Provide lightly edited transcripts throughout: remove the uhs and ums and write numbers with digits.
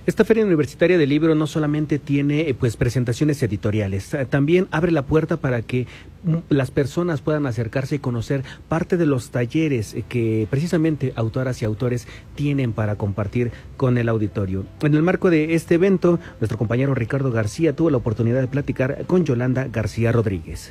Esta Feria Universitaria del Libro no solamente tiene pues presentaciones editoriales, también abre la puerta para que las personas puedan acercarse y conocer parte de los talleres que precisamente autoras y autores tienen para compartir con el auditorio. En el marco de este evento, nuestro compañero Ricardo García tuvo la oportunidad de platicar con Yolanda García Rodríguez.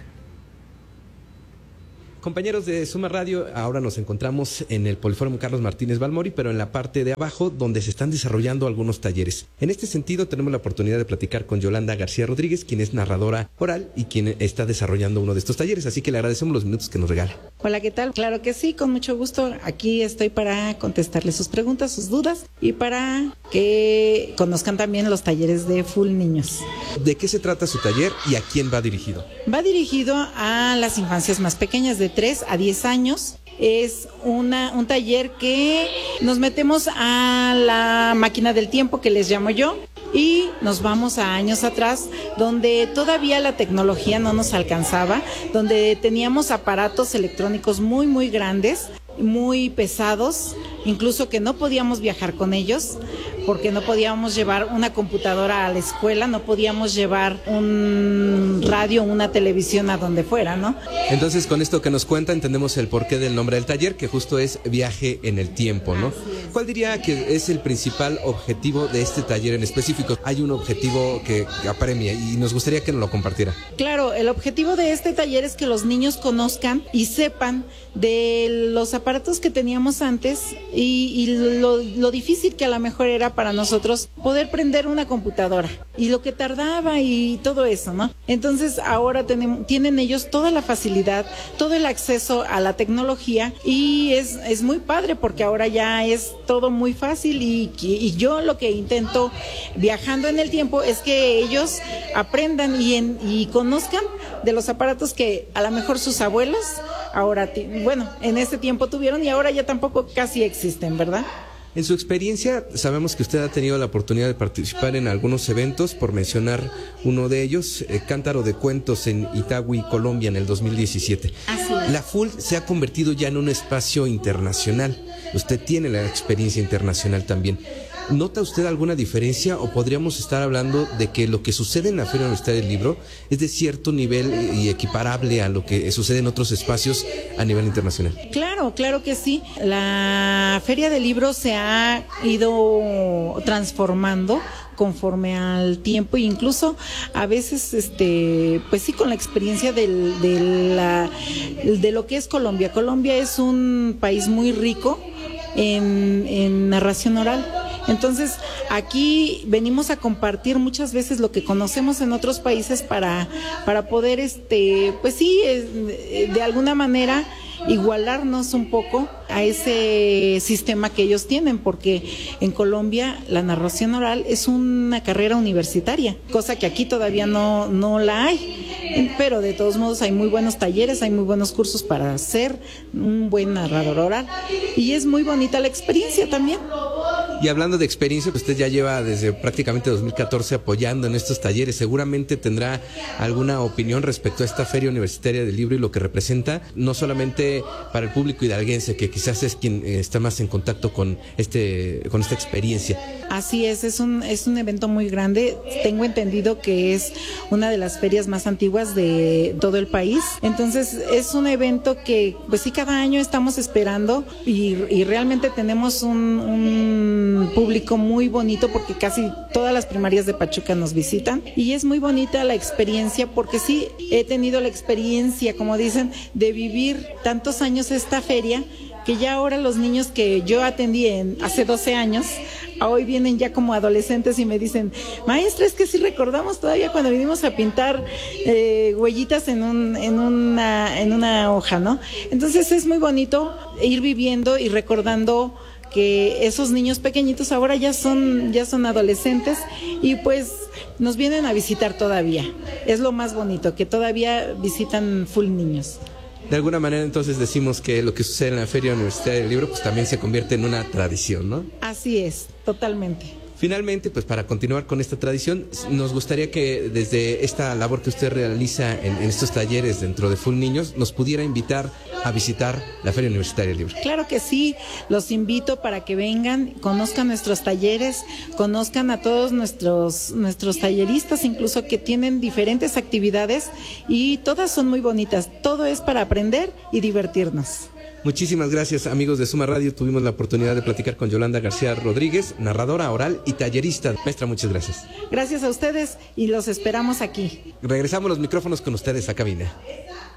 Compañeros de Suma Radio, ahora nos encontramos en el Poliforum Carlos Martínez Balmori, pero en la parte de abajo donde se están desarrollando algunos talleres. En este sentido tenemos la oportunidad de platicar con Yolanda García Rodríguez, quien es narradora oral y quien está desarrollando uno de estos talleres, así que le agradecemos los minutos que nos regala. Hola, ¿qué tal? Claro que sí, con mucho gusto. Aquí estoy para contestarles sus preguntas, sus dudas y para que conozcan también los talleres de Full Niños. ¿De qué se trata su taller y a quién va dirigido? Va dirigido a las infancias más pequeñas, de 3 a 10 años. Es un taller que nos metemos a la máquina del tiempo, que les llamo yo, y nos vamos a años atrás, donde todavía la tecnología no nos alcanzaba, donde teníamos aparatos electrónicos muy, muy grandes, muy pesados, incluso que no podíamos viajar con ellos, porque no podíamos llevar una computadora a la escuela, no podíamos llevar un radio, una televisión a donde fuera, ¿no? Entonces, con esto que nos cuenta, entendemos el porqué del nombre del taller, que justo es Viaje en el Tiempo, ¿no? ¿Cuál diría que es el principal objetivo de este taller en específico? Hay un objetivo que apremia y nos gustaría que nos lo compartiera. Claro, el objetivo de este taller es que los niños conozcan y sepan de los aparatos que teníamos antes y lo difícil que a lo mejor era para nosotros poder prender una computadora y lo que tardaba y todo eso, ¿no? Entonces ahora tienen ellos toda la facilidad, todo el acceso a la tecnología y es muy padre porque ahora ya es todo muy fácil y yo lo que intento viajando en el tiempo es que ellos aprendan y conozcan de los aparatos que a lo mejor sus abuelos ahora, bueno, en ese tiempo tuvieron y ahora ya tampoco casi existen, ¿verdad? En su experiencia, sabemos que usted ha tenido la oportunidad de participar en algunos eventos, por mencionar uno de ellos, Cántaro de Cuentos en Itagüí, Colombia, en el 2017. Así es. La FUL se ha convertido ya en un espacio internacional. Usted tiene la experiencia internacional también. ¿Nota usted alguna diferencia o podríamos estar hablando de que lo que sucede en la Feria Universitaria del Libro es de cierto nivel y equiparable a lo que sucede en otros espacios a nivel internacional? Claro que sí. La Feria del Libro se ha ido transformando conforme al tiempo, incluso a veces pues sí, con la experiencia de lo que es Colombia. Colombia es un país muy rico en narración oral. Entonces, aquí venimos a compartir muchas veces lo que conocemos en otros países para poder, pues sí, de alguna manera igualarnos un poco a ese sistema que ellos tienen, porque en Colombia la narración oral es una carrera universitaria, cosa que aquí todavía no la hay, pero de todos modos hay muy buenos talleres, hay muy buenos cursos para ser un buen narrador oral y es muy bonita la experiencia también. Y hablando de experiencia, pues usted ya lleva desde prácticamente 2014 apoyando en estos talleres. Seguramente tendrá alguna opinión respecto a esta Feria Universitaria del Libro y lo que representa, no solamente para el público hidalguense, que quizás es quien está más en contacto con esta experiencia. Así es un evento muy grande. Tengo entendido que es una de las ferias más antiguas de todo el país. Entonces es un evento que pues sí, cada año estamos esperando y realmente tenemos un público muy bonito porque casi todas las primarias de Pachuca nos visitan y es muy bonita la experiencia porque sí he tenido la experiencia, como dicen, de vivir tantos años esta feria que ya ahora los niños que yo atendí hace 12 años, a hoy vienen ya como adolescentes y me dicen, maestra, es que sí recordamos todavía cuando vinimos a pintar huellitas en una hoja, ¿no? Entonces es muy bonito ir viviendo y recordando que esos niños pequeñitos ahora ya son adolescentes y pues nos vienen a visitar todavía. Es lo más bonito, que todavía visitan full niños. De alguna manera entonces decimos que lo que sucede en la Feria Universitaria del Libro pues también se convierte en una tradición, ¿no? Así es, totalmente. Finalmente, pues para continuar con esta tradición, nos gustaría que desde esta labor que usted realiza en estos talleres dentro de Full Niños, nos pudiera invitar a visitar la Feria Universitaria del Libro. Claro que sí, los invito para que vengan, conozcan nuestros talleres, conozcan a todos nuestros talleristas, incluso que tienen diferentes actividades y todas son muy bonitas. Todo es para aprender y divertirnos. Muchísimas gracias, amigos de Suma Radio. Tuvimos la oportunidad de platicar con Yolanda García Rodríguez, narradora oral y tallerista. Maestra, muchas gracias. Gracias a ustedes y los esperamos aquí. Regresamos los micrófonos con ustedes a cabina.